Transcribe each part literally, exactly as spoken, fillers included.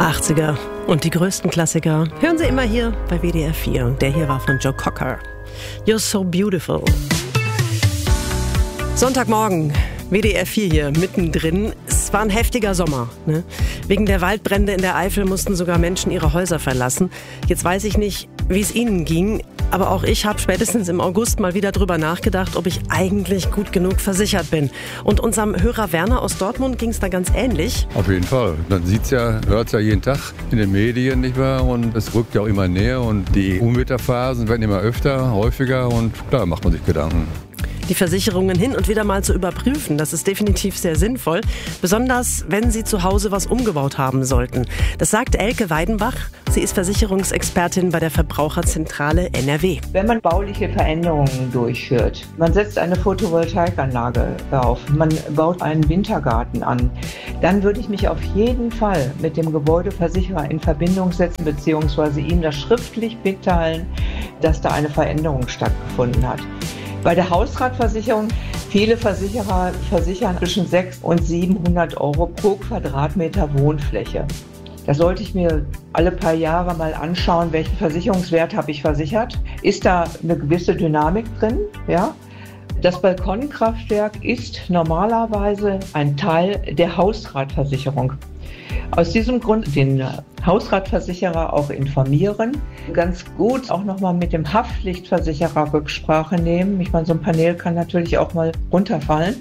achtziger und die größten Klassiker hören Sie immer hier bei W D R vier. Der hier war von Joe Cocker. You're so beautiful. Sonntagmorgen, W D R vier hier mittendrin. Es war ein heftiger Sommer. Ne? Wegen der Waldbrände in der Eifel mussten sogar Menschen ihre Häuser verlassen. Jetzt weiß ich nicht, wie es Ihnen ging, aber auch ich habe spätestens im August mal wieder drüber nachgedacht, ob ich eigentlich gut genug versichert bin. Und unserem Hörer Werner aus Dortmund ging es da ganz ähnlich. Auf jeden Fall. Man sieht es ja, hört es ja jeden Tag in den Medien, nicht wahr? Und es rückt ja auch immer näher und die Unwetterphasen werden immer öfter, häufiger und klar macht man sich Gedanken. Die Versicherungen hin und wieder mal zu überprüfen, das ist definitiv sehr sinnvoll, besonders wenn Sie zu Hause was umgebaut haben sollten. Das sagt Elke Weidenbach. Sie ist Versicherungsexpertin bei der Verbraucherzentrale N R W. Wenn man bauliche Veränderungen durchführt, man setzt eine Photovoltaikanlage auf, man baut einen Wintergarten an, dann würde ich mich auf jeden Fall mit dem Gebäudeversicherer in Verbindung setzen bzw. ihm das schriftlich mitteilen, dass da eine Veränderung stattgefunden hat. Bei der Hausratversicherung, viele Versicherer versichern zwischen sechshundert und siebenhundert Euro pro Quadratmeter Wohnfläche. Da sollte ich mir alle paar Jahre mal anschauen, welchen Versicherungswert habe ich versichert. Ist da eine gewisse Dynamik drin? Ja? Das Balkonkraftwerk ist normalerweise ein Teil der Hausratversicherung. Aus diesem Grund den Hausratversicherer auch informieren. Ganz gut auch nochmal mit dem Haftpflichtversicherer Rücksprache nehmen. Ich meine, so ein Panel kann natürlich auch mal runterfallen,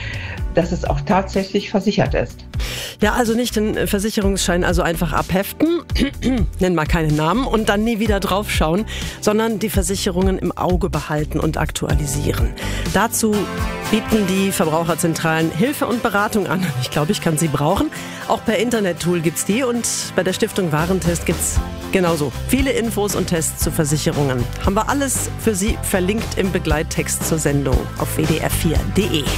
dass es auch tatsächlich versichert ist. Ja, also nicht den Versicherungsschein also einfach abheften, nennen mal keine Namen und dann nie wieder draufschauen, sondern die Versicherungen im Auge behalten und aktualisieren. Dazu bieten die Verbraucherzentralen Hilfe und Beratung an. Ich glaube, ich kann sie brauchen. Auch per Internet-Tool gibt's die und bei der Stiftung Warentest gibt's genauso viele Infos und Tests zu Versicherungen. Haben wir alles für Sie verlinkt im Begleittext zur Sendung auf w d r vier punkt d e.